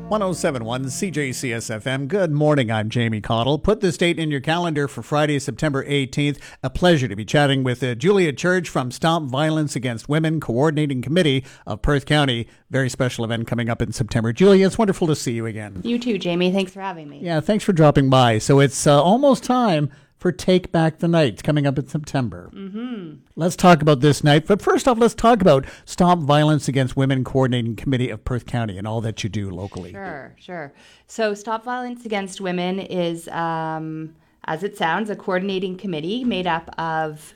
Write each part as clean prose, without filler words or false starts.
1071 CJCSFM. Good morning. I'm Jamie Cottle. Put this date in your calendar for Friday, September 18th. A pleasure to be chatting with Julia Church from Stop Violence Against Women Coordinating Committee of Perth County. Very special event coming up in September. Julia, it's wonderful to see you again. You too, Jamie. Thanks for having me. Yeah, thanks for dropping by. So it's almost time for Take Back the Night, coming up in September. Let's talk about this night. But first off, let's talk about Stop Violence Against Women Coordinating Committee of Perth County and all that you do locally. Sure. So Stop Violence Against Women is, as it sounds, a coordinating committee made up of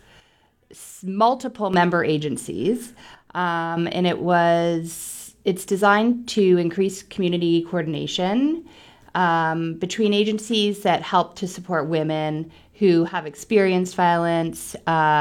multiple member agencies. And it's designed to increase community coordination between agencies that help to support women who have experienced violence,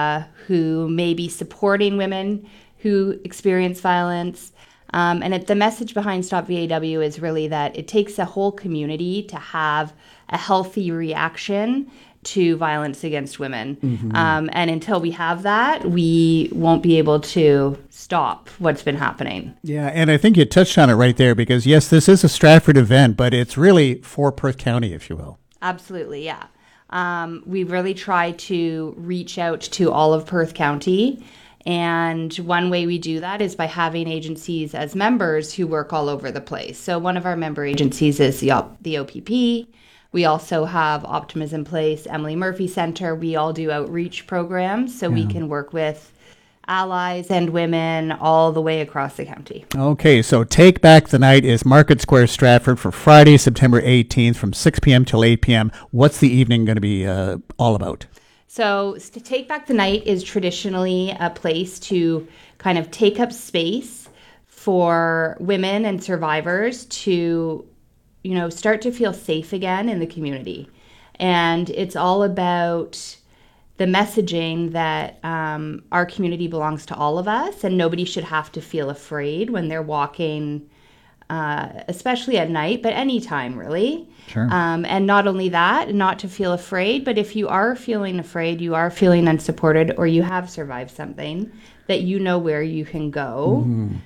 who may be supporting women who experience violence. The message behind Stop VAW is really that it takes a whole community to have a healthy reaction to violence against women. And until we have that, we won't be able to stop what's been happening. Yeah, and I think you touched on it right there because, yes, this is a Stratford event, but it's really for Perth County, if you will. Absolutely, yeah. We really try to reach out to all of Perth County. And one way we do that is by having agencies as members who work all over the place. So one of our member agencies is the OPP. We also have Optimism Place, Emily Murphy Center. We all do outreach programs so we can work with allies and women all the way across the county. Okay, so Take Back the Night is Market Square, Stratford for Friday, September 18th from 6 p.m. till 8 p.m. What's the evening going to be all about? So Take Back the Night is traditionally a place to kind of take up space for women and survivors to, start to feel safe again in the community. And it's all about the messaging that our community belongs to all of us and nobody should have to feel afraid when they're walking, especially at night, but anytime really. Sure. And not only that, not to feel afraid, but if you are feeling afraid, you are feeling unsupported, or you have survived something, that you know where you can go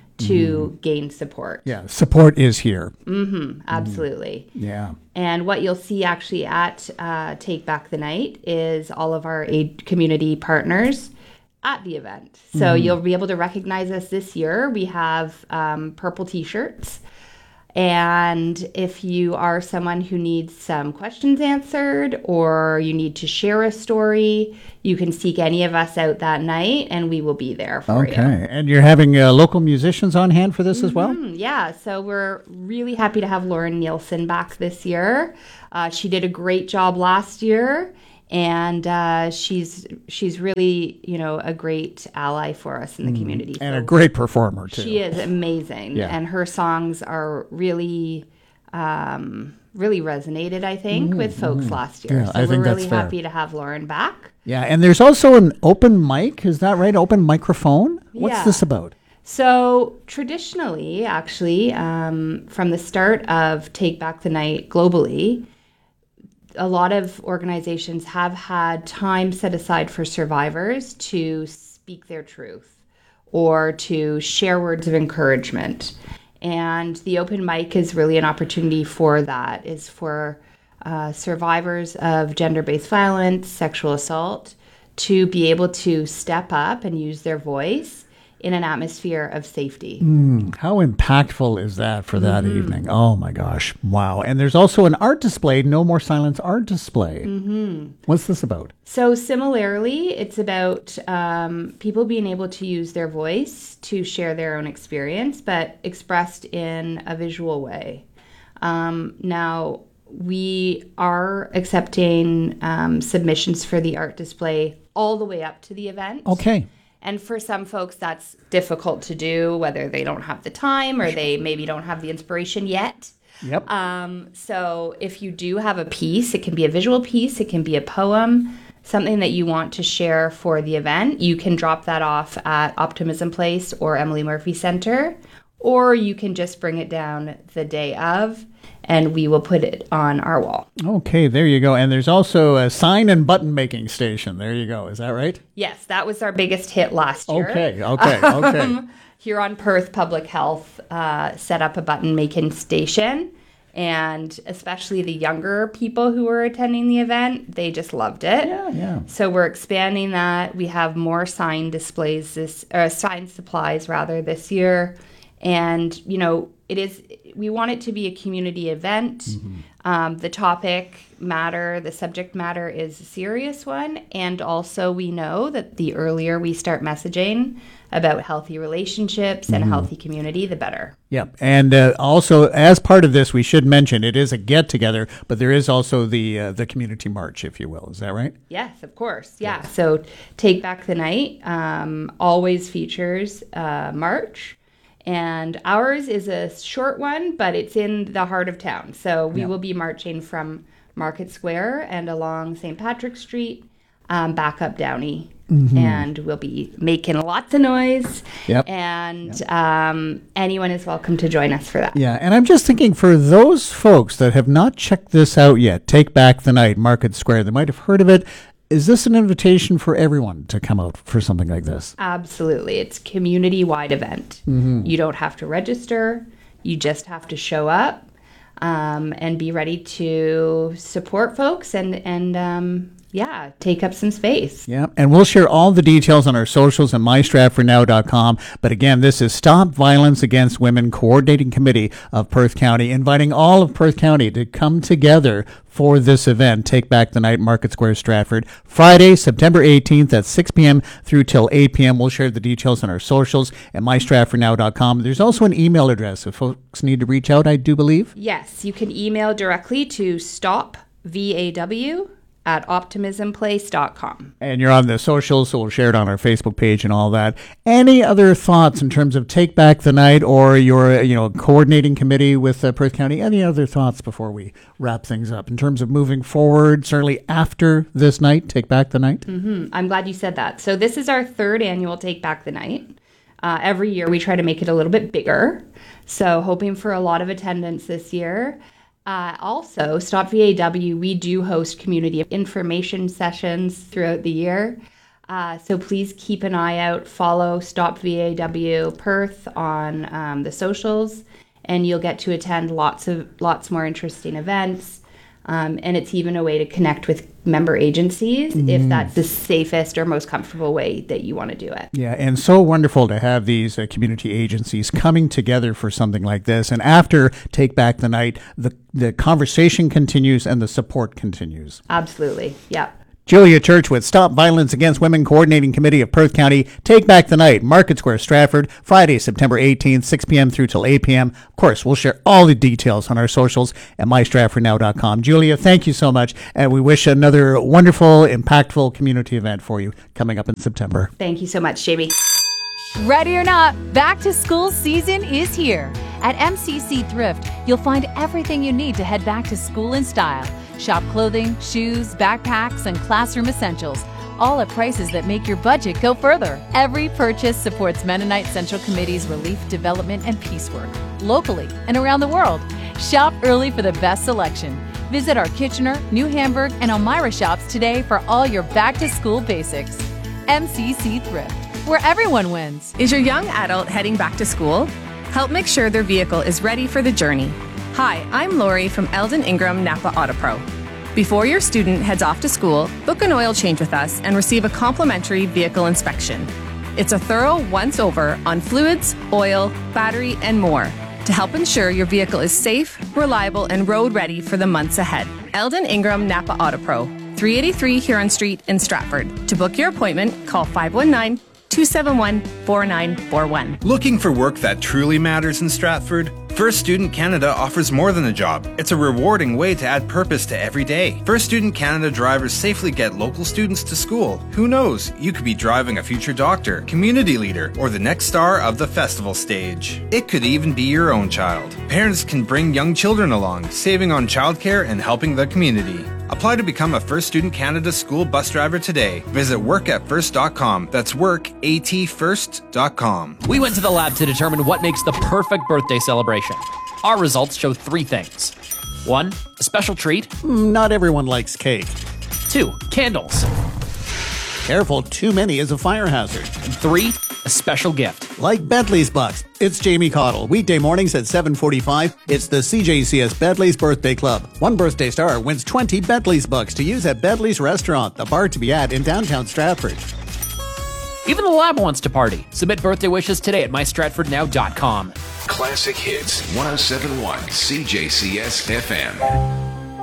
to gain support. Yeah, support is here. Absolutely. Yeah. And what you'll see actually at Take Back the Night is all of our community partners at the event. So you'll be able to recognize us this year. We have purple t-shirts. And if you are someone who needs some questions answered or you need to share a story, you can seek any of us out that night and we will be there for you. Okay. And you're having local musicians on hand for this as well? Yeah. So we're really happy to have Lauren Nielsen back this year. She did a great job last year. And she's really, a great ally for us in the community. And a great performer, too. She is amazing. Yeah. And her songs are really resonated, I think, with folks last year. Yeah, so I think we're really that's fair. happy to have Lauren back. Yeah, and there's also an open mic. Is that right? Open microphone? What's Yeah. this about? So traditionally, actually, from the start of Take Back the Night globally, a lot of organizations have had time set aside for survivors to speak their truth or to share words of encouragement. And the open mic is really an opportunity for that, is for survivors of gender-based violence, sexual assault, to be able to step up and use their voice in an atmosphere of safety. How impactful is that for that evening? Oh, my gosh. Wow. And there's also an art display, No More Silence art display. What's this about? So similarly, it's about people being able to use their voice to share their own experience, but expressed in a visual way. Now, we are accepting submissions for the art display all the way up to the event. Okay. And for some folks, that's difficult to do, whether they don't have the time or they maybe don't have the inspiration yet. Yep. So if you do have a piece, it can be a visual piece, it can be a poem, something that you want to share for the event, you can drop that off at Optimism Place or Emily Murphy Center, or you can just bring it down the day of, and we will put it on our wall. Okay, there you go. And there's also a sign and button making station. There you go. Is that right? Yes, that was our biggest hit last year. Okay. Huron Perth Public Health set up a button making station, and especially the younger people who were attending the event, they just loved it. Yeah. So we're expanding that. We have more sign displays sign supplies this year, and we want it to be a community event. The topic matter, the subject matter is a serious one, and also we know that the earlier we start messaging about healthy relationships and a healthy community, the better. Yeah, and also as part of this, we should mention it is a get-together, but there is also the community march, if you will. Is that right? Yes, of course. Yeah. So Take Back the Night always features march. And ours is a short one, but it's in the heart of town. So we will be marching from Market Square and along St. Patrick's Street, back up Downey. And we'll be making lots of noise. And anyone is welcome to join us for that. Yeah, and I'm just thinking for those folks that have not checked this out yet, Take Back the Night, Market Square, they might have heard of it. Is this an invitation for everyone to come out for something like this? Absolutely. It's a community-wide event. You don't have to register. You just have to show up and be ready to support folks and take up some space. Yeah, and we'll share all the details on our socials and mystratfordnow.com. But again, this is Stop Violence Against Women Coordinating Committee of Perth County, inviting all of Perth County to come together for this event, Take Back the Night, Market Square, Stratford, Friday, September 18th at 6 p.m. through till 8 p.m. We'll share the details on our socials at mystratfordnow.com. There's also an email address if folks need to reach out, I do believe. Yes, you can email directly to stopvaw@optimismplace.com. And you're on the socials, so we'll share it on our Facebook page and all that. Any other thoughts in terms of Take Back the Night or your coordinating committee with Perth County? Any other thoughts before we wrap things up in terms of moving forward, certainly after this night, Take Back the Night? I'm glad you said that. So this is our third annual Take Back the Night. Every year we try to make it a little bit bigger. So hoping for a lot of attendance this year. Also, Stop VAW, we do host community information sessions throughout the year. So please keep an eye out, follow Stop VAW Perth on the socials, and you'll get to attend lots more interesting events. And it's even a way to connect with member agencies if that's the safest or most comfortable way that you want to do it. Yeah, and so wonderful to have these community agencies coming together for something like this. And after Take Back the Night, the conversation continues and the support continues. Absolutely, yeah. Julia Church with Stop Violence Against Women Coordinating Committee of Perth County. Take Back the Night, Market Square, Stratford, Friday, September 18th, 6 p.m. through till 8 p.m. Of course, we'll share all the details on our socials at mystratfordnow.com. Julia, thank you so much, and we wish another wonderful, impactful community event for you coming up in September. Thank you so much, Jamie. Ready or not, back to school season is here. At MCC Thrift, you'll find everything you need to head back to school in style. Shop clothing, shoes, backpacks, and classroom essentials, all at prices that make your budget go further. Every purchase supports Mennonite Central Committee's relief, development, and peace work, locally and around the world. Shop early for the best selection. Visit our Kitchener, New Hamburg, and Elmira shops today for all your back-to-school basics. MCC Thrift, where everyone wins. Is your young adult heading back to school? Help make sure their vehicle is ready for the journey. Hi, I'm Lori from Eldon Ingram Napa Auto Pro. Before your student heads off to school, book an oil change with us and receive a complimentary vehicle inspection. It's a thorough once-over on fluids, oil, battery, and more to help ensure your vehicle is safe, reliable, and road-ready for the months ahead. Eldon Ingram Napa Auto Pro, 383 Huron Street in Stratford. To book your appointment, call 519-271-4941. Looking for work that truly matters in Stratford? First Student Canada offers more than a job. It's a rewarding way to add purpose to every day. First Student Canada drivers safely get local students to school. Who knows? You could be driving a future doctor, community leader, or the next star of the festival stage. It could even be your own child. Parents can bring young children along, saving on childcare and helping the community. Apply to become a First Student Canada school bus driver today. Visit workatfirst.com. That's workatfirst.com. We went to the lab to determine what makes the perfect birthday celebration. Our results show 3 things. 1, a special treat. Not everyone likes cake. 2, candles. Careful, too many is a fire hazard. And 3, a special gift. Like Bentley's Bucks. It's Jamie Cottle. Weekday mornings at 7:45. It's the CJCS Bentley's Birthday Club. One birthday star wins 20 Bentley's Bucks to use at Bentley's Restaurant, the bar to be at in downtown Stratford. Even the lab wants to party. Submit birthday wishes today at mystratfordnow.com. Classic Hits 107.1 CJCS FM.